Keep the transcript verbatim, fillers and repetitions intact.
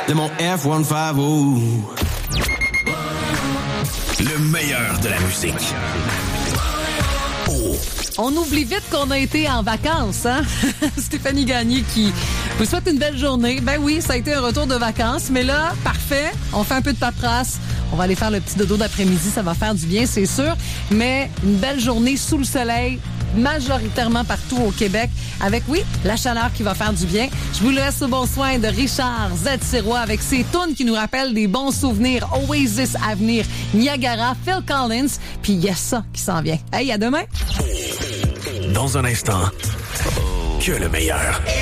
de mon F cent cinquante. Le meilleur de la musique. Oh. On oublie vite qu'on a été en vacances, hein? Stéphanie Gagné qui vous souhaite une belle journée. Ben oui, ça a été un retour de vacances, mais là, parfait. On fait un peu de paperasse. On va aller faire le petit dodo d'après-midi. Ça va faire du bien, c'est sûr. Mais une belle journée sous le soleil, majoritairement partout au Québec, avec, oui, la chaleur qui va faire du bien. Je vous laisse au bon soin de Richard Z. Sirois avec ses tunes qui nous rappellent des bons souvenirs. Oasis Avenir, Niagara, Phil Collins, puis il y a ça qui s'en vient. Hey, à demain! Dans un instant, que le meilleur.